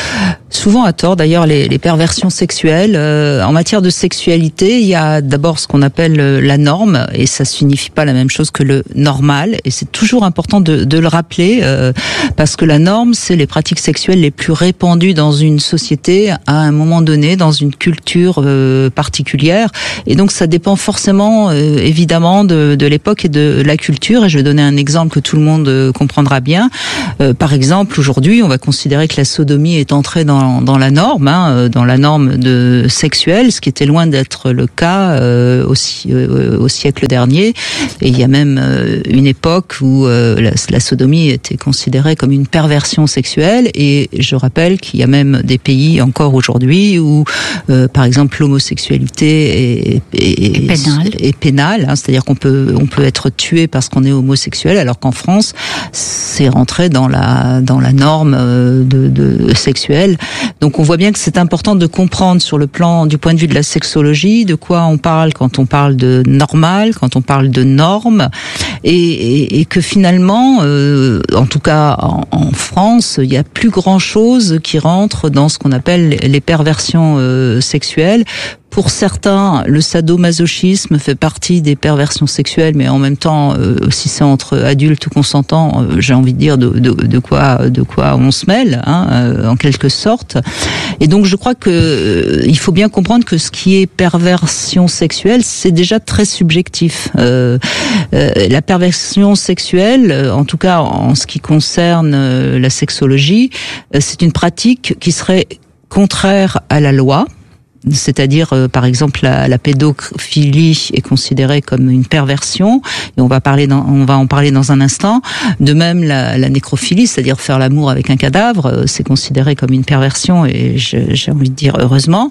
Souvent à tort, d'ailleurs, les, les perversions sexuelles. Euh, en matière de sexualité, il y a d'abord ce qu'on appelle la norme, et ça signifie pas la même chose que le normal. Et c'est toujours important de, de le rappeler, euh, parce que la norme, c'est les pratiques sexuelles les plus répandues dans une société à un moment donné, dans une culture euh, particulière. Et donc, ça dépend forcément, euh, évidemment, de, de l'époque et de la culture. Et je vais donner un exemple que tout le monde euh, comprendra bien. Euh, par exemple, aujourd'hui, on va considérer que la sodomie est entrée dans dans la norme, hein, dans la norme de sexuelle, ce qui était loin d'être le cas euh, au, euh, au siècle dernier. Et il y a même euh, une époque où euh, la, la sodomie était considérée comme une perversion sexuelle. Et je rappelle qu'il y a même des pays encore aujourd'hui où, euh, par exemple, l'homosexualité est, est, est pénale, est pénale hein, c'est-à-dire qu'on peut on peut être tué parce qu'on est homosexuel, alors qu'en France, c'est rentré dans la dans la norme de, de sexuelle. Donc on voit bien que c'est important de comprendre sur le plan du point de vue de la sexologie de quoi on parle quand on parle de normal, quand on parle de normes, et, et, et que finalement, euh, en tout cas en, en France, il y a plus grand chose qui rentre dans ce qu'on appelle les perversions euh, sexuelles. Pour certains, le sadomasochisme fait partie des perversions sexuelles, mais en même temps, euh, si c'est entre adultes consentants, euh, j'ai envie de dire de, de, de quoi, de quoi on se mêle, hein, euh, en quelque sorte. Et donc, je crois que euh, il faut bien comprendre que ce qui est perversion sexuelle, c'est déjà très subjectif. Euh, euh, la perversion sexuelle, en tout cas en ce qui concerne euh, la sexologie, euh, c'est une pratique qui serait contraire à la loi. C'est-à-dire, euh, par exemple, la, la pédophilie est considérée comme une perversion, et on va parler, dans, on va en parler dans un instant. De même, la, la nécrophilie, c'est-à-dire faire l'amour avec un cadavre, euh, c'est considéré comme une perversion, et je, j'ai envie de dire heureusement.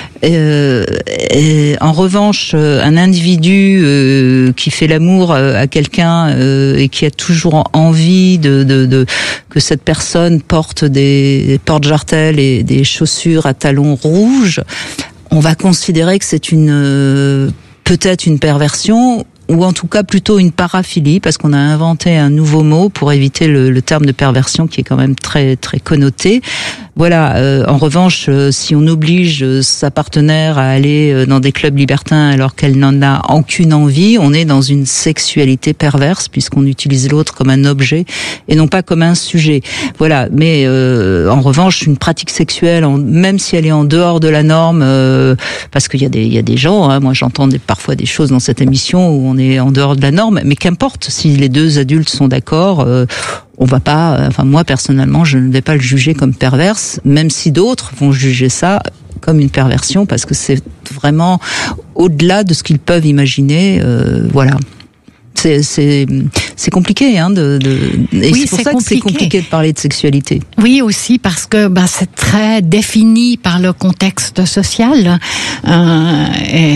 Euh, et en revanche, un individu euh, qui fait l'amour à quelqu'un euh, et qui a toujours envie de, de, de que cette personne porte des porte-jartelles et des chaussures à talons rouges, on va considérer que c'est une euh, peut-être une perversion, ou en tout cas plutôt une paraphilie, parce qu'on a inventé un nouveau mot pour éviter le, le terme de perversion qui est quand même très très connoté. Voilà. Euh, en revanche, euh, si on oblige euh, sa partenaire à aller euh, dans des clubs libertins alors qu'elle n'en a aucune envie, on est dans une sexualité perverse, puisqu'on utilise l'autre comme un objet et non pas comme un sujet. Voilà. Mais euh, en revanche, une pratique sexuelle, en, même si elle est en dehors de la norme, euh, parce qu'il y a des il y a des gens, hein, moi j'entends des, parfois des choses dans cette émission où on est en dehors de la norme, mais qu'importe, si les deux adultes sont d'accord, euh, on va pas, enfin moi personnellement, je ne vais pas le juger comme perverse, même si d'autres vont juger ça comme une perversion, parce que c'est vraiment au-delà de ce qu'ils peuvent imaginer, euh, voilà. C'est, c'est, c'est compliqué, hein, de, de... et oui, c'est pour c'est ça compliqué. que c'est compliqué de parler de sexualité. Oui, aussi parce que bah, c'est très défini par le contexte social. Euh,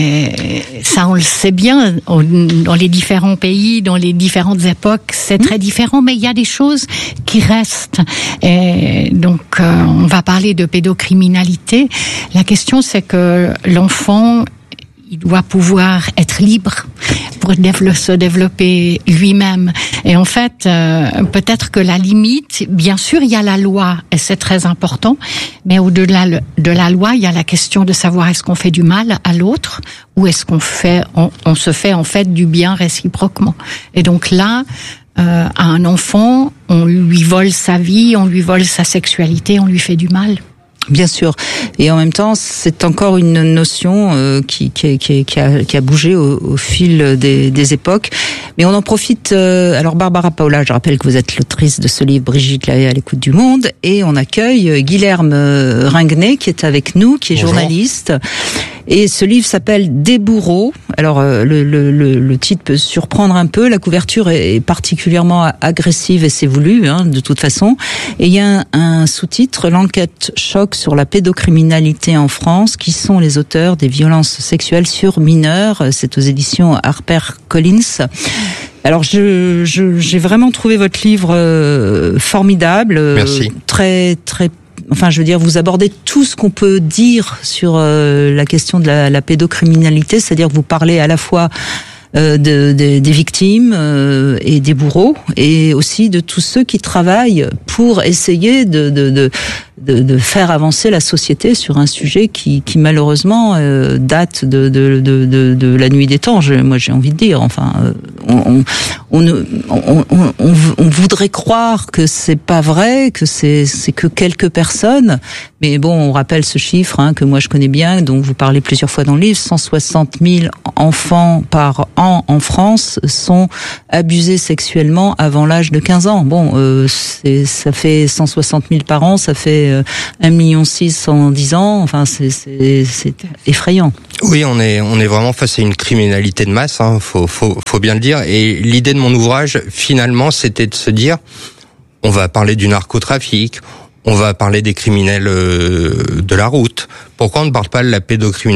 et ça, on le sait bien, on, dans les différents pays, dans les différentes époques, c'est mmh. très différent, mais il y a des choses qui restent. Et donc, euh, on va parler de pédocriminalité. La question, c'est que l'enfant, il doit pouvoir être libre pour se développer lui-même. Et en fait, euh, peut-être que la limite, bien sûr, il y a la loi, et c'est très important, mais au-delà de la loi, il y a la question de savoir est-ce qu'on fait du mal à l'autre, ou est-ce qu'on fait, on, on se fait en fait du bien réciproquement. Et donc là, euh, à un enfant, on lui vole sa vie, on lui vole sa sexualité, on lui fait du mal. Bien sûr, et en même temps, c'est encore une notion euh, qui, qui, qui, qui, a, qui a bougé au, au fil des, des époques. Mais on en profite. Euh, alors, Barbara Paola, je rappelle que vous êtes l'autrice de ce livre Brigitte Lahaie à l'écoute du monde, et on accueille Guilherme Ringuenet qui est avec nous, qui est Bonjour. Journaliste. Et ce livre s'appelle Des bourreaux. Alors le, le, le, le titre peut surprendre un peu. La couverture est particulièrement agressive et c'est voulu, hein, de toute façon. Et il y a un, un sous-titre, l'enquête choc sur la pédocriminalité en France. Qui sont les auteurs des violences sexuelles sur mineurs? C'est aux éditions HarperCollins. Alors, je, je, j'ai vraiment trouvé votre livre euh, formidable. Merci. Très, très. Enfin, je veux dire, vous abordez tout ce qu'on peut dire sur euh, la question de la, la pédocriminalité, c'est-à-dire que vous parlez à la fois euh, de, de, des victimes euh, et des bourreaux, et aussi de tous ceux qui travaillent pour essayer de, de, de, de, de faire avancer la société sur un sujet qui, qui malheureusement euh, date de, de, de, de, de la nuit des temps. Je, moi, j'ai envie de dire. Enfin, euh, on, on, on, on, on, on voudrait croire que c'est pas vrai, que c'est, c'est que quelques personnes. Mais bon, on rappelle ce chiffre hein, que moi je connais bien, dont vous parlez plusieurs fois dans le livre. cent soixante mille enfants par an en France sont abusés sexuellement avant l'âge de quinze ans. Bon, euh, c'est, ça fait cent soixante mille par an, ça fait euh, un million six en dix ans. Enfin, c'est, c'est, c'est effrayant. Oui, on est on est vraiment face à une criminalité de masse. Hein, faut faut faut bien le dire. Et l'idée de mon ouvrage, finalement, c'était de se dire, on va parler du narcotrafic. On va parler des criminels euh, de la route. Pourquoi on ne parle pas de la pédocriminalité ?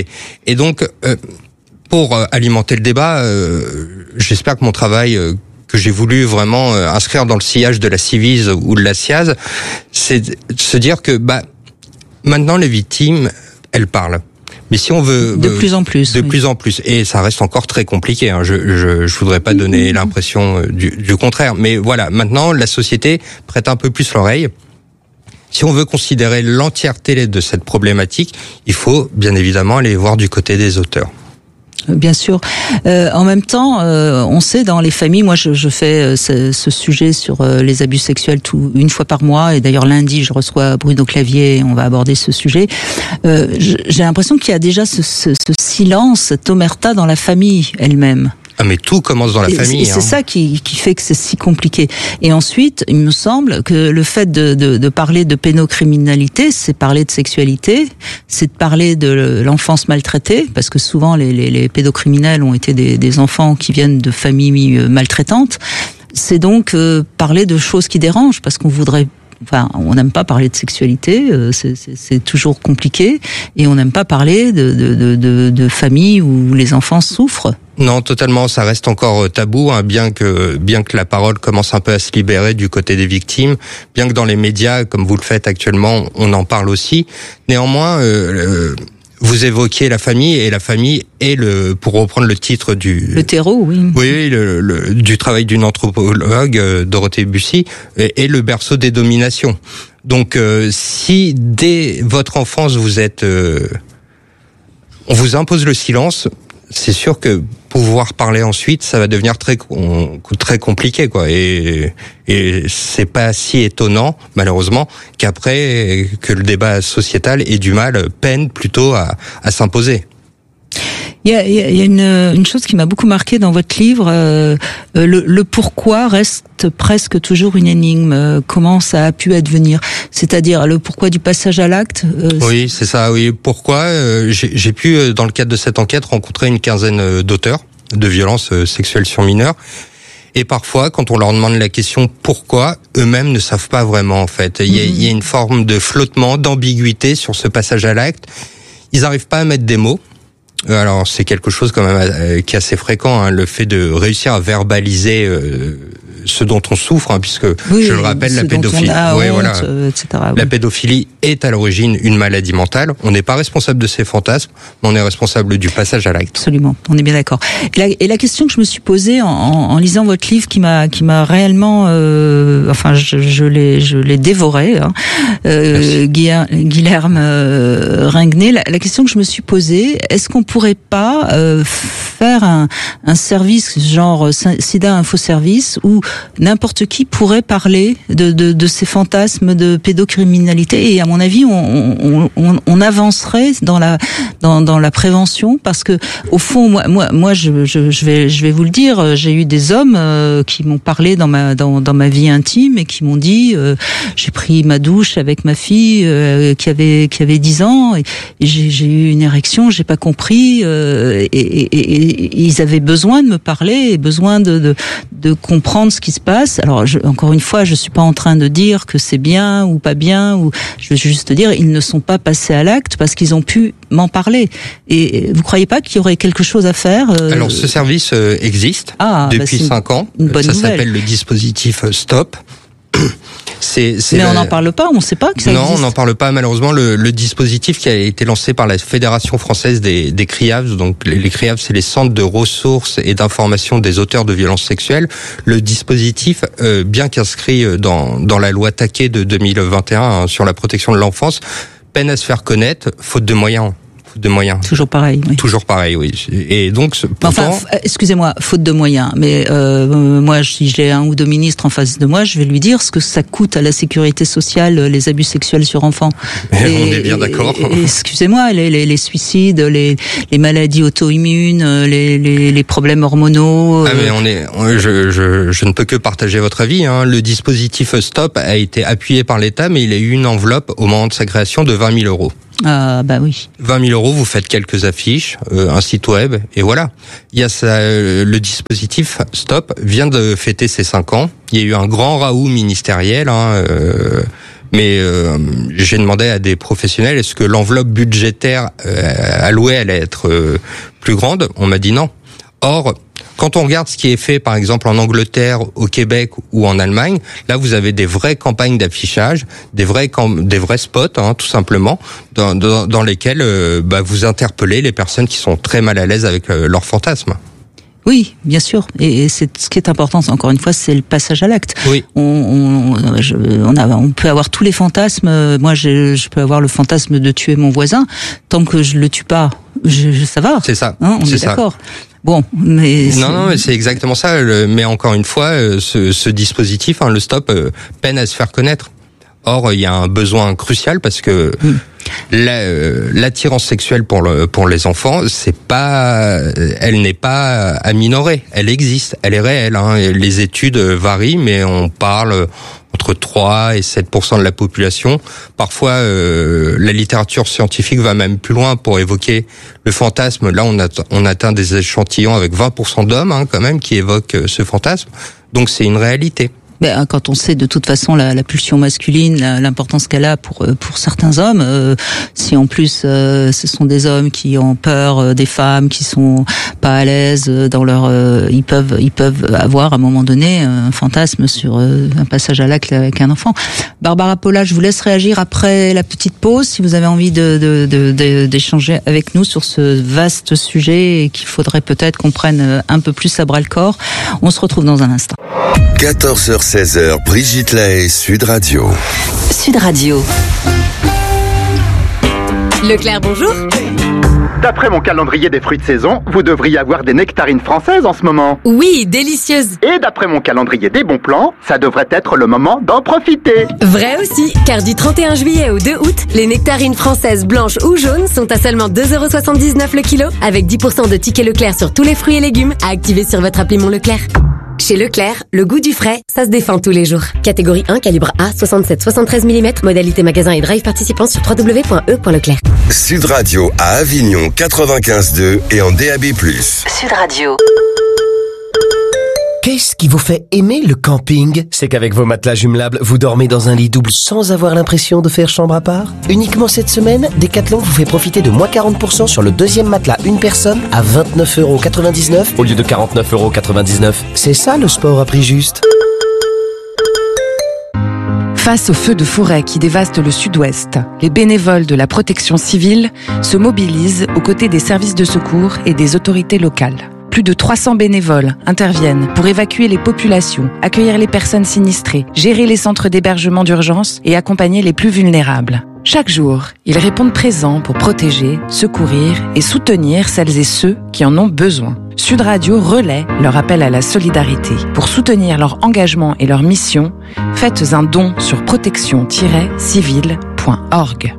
Et donc, euh, pour euh, alimenter le débat, euh, j'espère que mon travail, euh, que j'ai voulu vraiment euh, inscrire dans le sillage de la Civise ou de la SIAZ, c'est de se dire que bah maintenant les victimes, elles parlent. Mais si on veut de euh, plus en plus, de oui. plus en plus, et ça reste encore très compliqué. Hein, je, je je voudrais pas donner mmh. l'impression du, du contraire. Mais voilà, maintenant la société prête un peu plus l'oreille. Si on veut considérer l'entièreté de cette problématique, il faut bien évidemment aller voir du côté des auteurs. Bien sûr. Euh, en même temps, euh, on sait dans les familles, moi je, je fais ce, ce sujet sur euh, les abus sexuels tout, une fois par mois, et d'ailleurs lundi je reçois Bruno Clavier et on va aborder ce sujet. Euh, j'ai l'impression qu'il y a déjà ce, ce, ce silence, cette omerta dans la famille elle-même. Ah mais tout commence dans la et famille. Et c'est hein. ça qui, qui fait que c'est si compliqué. Et ensuite, il me semble que le fait de, de, de parler de pédocriminalité, c'est parler de sexualité, c'est de parler de l'enfance maltraitée, parce que souvent les, les, les pédocriminels ont été des, des enfants qui viennent de familles maltraitantes. C'est donc euh, parler de choses qui dérangent, parce qu'on voudrait... Enfin, on n'aime pas parler de sexualité, c'est, c'est, c'est toujours compliqué, et on n'aime pas parler de, de, de, de, de famille où les enfants souffrent. Non, totalement, ça reste encore tabou, hein, bien que bien que la parole commence un peu à se libérer du côté des victimes, bien que dans les médias, comme vous le faites actuellement, on en parle aussi. Néanmoins, euh, euh, vous évoquiez la famille, et la famille est le, pour reprendre le titre du... Le terreau, oui. Oui, le, le, du travail d'une anthropologue, euh, Dorothée Bussy, est, est le berceau des dominations. Donc, euh, si dès votre enfance vous êtes... Euh, on vous impose le silence, c'est sûr que pouvoir parler ensuite, ça va devenir très très compliqué, quoi. Et et c'est pas si étonnant, malheureusement, qu'après que le débat sociétal ait du mal, peine plutôt à, à s'imposer. Il y a, il y a une, une chose qui m'a beaucoup marqué dans votre livre. Euh, le, le pourquoi reste presque toujours une énigme. Euh, comment ça a pu advenir ? C'est-à-dire le pourquoi du passage à l'acte. Euh, oui, c'est ça. Oui, pourquoi euh, j'ai, j'ai pu, dans le cadre de cette enquête, rencontrer une quinzaine d'auteurs de violences sexuelles sur mineurs. Et parfois, quand on leur demande la question pourquoi, eux-mêmes ne savent pas vraiment, en fait. Il y a, il y a une forme de flottement, d'ambiguïté sur ce passage à l'acte. Ils n'arrivent pas à mettre des mots. Alors c'est quelque chose quand même euh, qui est assez fréquent, hein, le fait de réussir à verbaliser euh, ce dont on souffre, hein, puisque oui, je le rappelle, la pédophilie, ouais, honte, voilà. euh, et cetera. La oui. pédophilie est à l'origine une maladie mentale. On n'est pas responsable de ses fantasmes, mais on est responsable du passage à l'acte. Absolument, on est bien d'accord. Et la, et la question que je me suis posée en, en, en lisant votre livre, qui m'a qui m'a réellement, euh, enfin je, je l'ai je l'ai dévoré, hein, euh, Guilherme euh, Ringuet. La, la question que je me suis posée, est-ce qu'on pourrait pas euh, faire un, un service genre SIDA Info Service où n'importe qui pourrait parler de, de, de ces fantasmes de pédocriminalité, et à mon avis on, on, on avancerait dans la dans, dans la prévention, parce que au fond moi moi moi je, je, je vais je vais vous le dire, j'ai eu des hommes euh, qui m'ont parlé dans ma dans, dans ma vie intime et qui m'ont dit euh, j'ai pris ma douche avec ma fille euh, qui avait qui avait dix ans et, et j'ai, j'ai eu une érection, j'ai pas compris euh, et, et, et, et ils avaient besoin de me parler et besoin de de, de comprendre ce qui se passe. Alors, je, encore une fois, je suis pas en train de dire que c'est bien ou pas bien, ou je veux juste dire, ils ne sont pas passés à l'acte parce qu'ils ont pu m'en parler. Et vous croyez pas qu'il y aurait quelque chose à faire euh... Alors, ce service euh, existe ah, depuis bah cinq ans. Une bonne Ça nouvelle. s'appelle le dispositif Stop. C'est, c'est Mais la... on n'en parle pas, on ne sait pas que ça non, existe. Non, on n'en parle pas. Malheureusement, le, le dispositif qui a été lancé par la Fédération française des, des C R I A V, donc les, les C R I A V, c'est les centres de ressources et d'information des auteurs de violences sexuelles. Le dispositif, euh, bien qu'inscrit dans, dans la loi Taquet de deux mille vingt et un hein, sur la protection de l'enfance, peine à se faire connaître, faute de moyens. De moyens. Toujours pareil, oui. Toujours pareil, oui. Et donc, pourtant... Enfin, f- excusez-moi, faute de moyens. Mais euh, moi, si j'ai un ou deux ministres en face de moi, je vais lui dire ce que ça coûte à la sécurité sociale, les abus sexuels sur enfants. Et, et, on est bien d'accord. Et, et, excusez-moi, les, les, les suicides, les, les maladies auto-immunes, les, les, les problèmes hormonaux. Ah mais on est, je, je, je ne peux que partager votre avis. Hein. Le dispositif Stop a été appuyé par l'État, mais il a eu une enveloppe au moment de sa création de vingt mille euros. Ah bah oui. vingt mille euros, vous faites quelques affiches, euh, un site web, et voilà. Il y a ça, euh, le dispositif Stop vient de fêter ses cinq ans. Il y a eu un grand raout ministériel, hein, euh, mais euh, j'ai demandé à des professionnels est-ce que l'enveloppe budgétaire euh, allouée allait être euh, plus grande. On m'a dit non. Or, quand on regarde ce qui est fait, par exemple, en Angleterre, au Québec ou en Allemagne, là, vous avez des vraies campagnes d'affichage, des vrais camp- des vrais spots, hein, tout simplement, dans, dans, dans lesquels euh, bah, vous interpellez les personnes qui sont très mal à l'aise avec euh, leurs fantasmes. Oui, bien sûr. Et, et c'est ce qui est important. Encore une fois, c'est le passage à l'acte. Oui. On, on, je, on, a, on peut avoir tous les fantasmes. Moi, je, je peux avoir le fantasme de tuer mon voisin. Tant que je le tue pas, je, je, ça va. C'est ça. Hein, on c'est est ça. d'accord. Bon, mais non, non, mais c'est exactement ça. Le, mais encore une fois, ce, ce dispositif, hein, le Stop, euh, peine à se faire connaître. Or, il y a un besoin crucial parce que mmh. la, euh, l'attirance sexuelle pour le, pour les enfants, c'est pas, elle n'est pas à minorer. Elle existe, elle est réelle. Hein. Les études varient, mais on parle entre trois et sept pour cent de la population. Parfois, euh, la littérature scientifique va même plus loin pour évoquer le fantasme. Là, on, a, on atteint des échantillons avec vingt pour cent d'hommes, hein, quand même, qui évoquent ce fantasme. Donc, c'est une réalité. Ben, quand on sait de toute façon la, la pulsion masculine, la, l'importance qu'elle a pour pour certains hommes, euh, si en plus euh, ce sont des hommes qui ont peur euh, des femmes, qui sont pas à l'aise dans leur, euh, ils peuvent ils peuvent avoir à un moment donné un fantasme sur euh, un passage à l'acte avec un enfant. Barbara Polla, je vous laisse réagir après la petite pause si vous avez envie de, de, de, de d'échanger avec nous sur ce vaste sujet et qu'il faudrait peut-être qu'on prenne un peu plus à bras le corps. On se retrouve dans un instant. quatorze heures seize heures, Brigitte Lahaie, Sud Radio. Sud Radio. Leclerc, bonjour. D'après mon calendrier des fruits de saison, vous devriez avoir des nectarines françaises en ce moment. Oui, délicieuses. Et d'après mon calendrier des bons plans, ça devrait être le moment d'en profiter. Vrai aussi, car du trente et un juillet au deux août, les nectarines françaises blanches ou jaunes sont à seulement deux euros soixante-dix-neuf le kilo, avec dix pour cent de tickets Leclerc sur tous les fruits et légumes à activer sur votre appli Mon Leclerc. Chez Leclerc, le goût du frais, ça se défend tous les jours. Catégorie un, calibre A, soixante-sept soixante-treize millimètres, modalité magasin et drive participant sur w w w point e point leclerc. Sud Radio à Avignon quatre-vingt-quinze deux et en D A B plus. Sud Radio. Qu'est-ce qui vous fait aimer le camping? C'est qu'avec vos matelas jumelables, vous dormez dans un lit double sans avoir l'impression de faire chambre à part? Uniquement cette semaine, Decathlon vous fait profiter de moins quarante pour cent sur le deuxième matelas une personne à vingt-neuf euros quatre-vingt-dix-neuf au lieu de quarante-neuf euros quatre-vingt-dix-neuf. C'est ça le sport à prix juste. Face aux feux de forêt qui dévastent le sud-ouest, les bénévoles de la protection civile se mobilisent aux côtés des services de secours et des autorités locales. Plus de trois cents bénévoles interviennent pour évacuer les populations, accueillir les personnes sinistrées, gérer les centres d'hébergement d'urgence et accompagner les plus vulnérables. Chaque jour, ils répondent présents pour protéger, secourir et soutenir celles et ceux qui en ont besoin. Sud Radio relaie leur appel à la solidarité. Pour soutenir leur engagement et leur mission, faites un don sur protection tiret civile point org.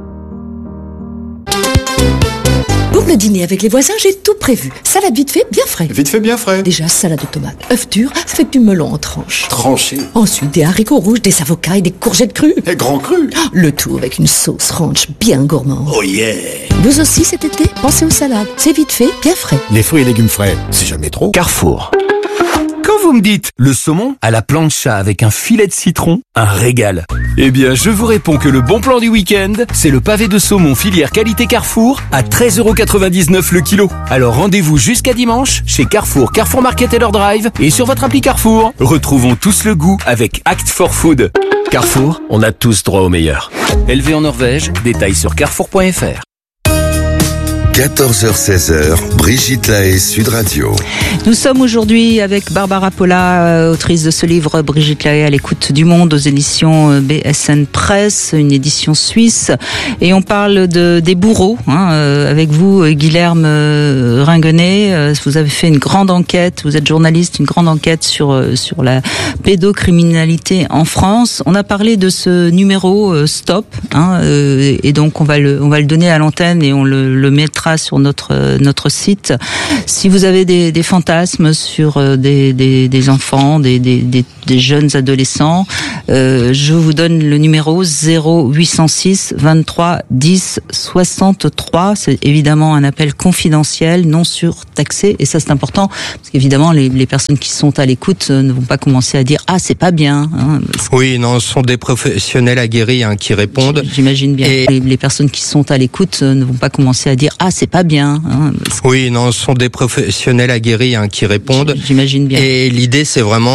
Pour le dîner avec les voisins, j'ai tout prévu. Salade vite fait, bien frais. Vite fait, bien frais. Déjà, salade de tomates. Œuf dur, avec du melon en tranches. Tranché. Ensuite, des haricots rouges, des avocats et des courgettes crues. Et grand cru. Le tout avec une sauce ranch bien gourmande. Oh yeah. Vous aussi cet été, pensez aux salades. C'est vite fait, bien frais. Les fruits et légumes frais, c'est jamais trop. Carrefour. Quand vous me dites, le saumon à la plancha avec un filet de citron, un régal. Eh bien, je vous réponds que le bon plan du week-end, c'est le pavé de saumon filière qualité Carrefour à treize euros quatre-vingt-dix-neuf le kilo. Alors rendez-vous jusqu'à dimanche chez Carrefour, Carrefour Market et leur drive et sur votre appli Carrefour. Retrouvons tous le goût avec Act for Food. Carrefour, on a tous droit au meilleur. Élevé en Norvège, détails sur carrefour point f r. quatorze heures seize, Brigitte Lahaie, Sud Radio. Nous sommes aujourd'hui avec Barbara Polla, autrice de ce livre Brigitte Lahaie à l'écoute du monde aux éditions B S N Press, une édition suisse. Et on parle de, des bourreaux, hein, avec vous, Guilherme Ringuenet. Vous avez fait une grande enquête, vous êtes journaliste, une grande enquête sur, sur la pédocriminalité en France. On a parlé de ce numéro Stop, hein, et donc on va le, on va le donner à l'antenne et on le, le mettra sur notre notre site. Si vous avez des, des fantasmes sur des, des, des enfants, des, des, des, des jeunes adolescents, euh, je vous donne le numéro zéro huit cent six vingt-trois dix soixante-trois. C'est évidemment un appel confidentiel, non surtaxé, et ça c'est important parce qu'évidemment les, les personnes qui sont à l'écoute ne vont pas commencer à dire ah c'est pas bien. Hein. Oui, non, ce sont des professionnels aguerris hein, qui répondent. J'imagine bien. Et les personnes qui sont à l'écoute ne vont pas commencer à dire ah c'est pas bien. Hein. Oui, non, ce sont des professionnels aguerris hein, qui répondent. J'imagine bien. Et l'idée, c'est vraiment